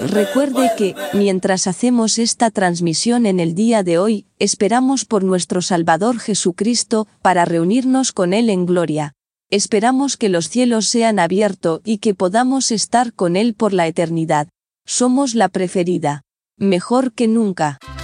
Recuerde que, mientras hacemos esta transmisión en el día de hoy, esperamos por nuestro Salvador Jesucristo, para reunirnos con Él en gloria. Esperamos que los cielos sean abiertos y que podamos estar con Él por la eternidad. Somos la preferida. Mejor que nunca.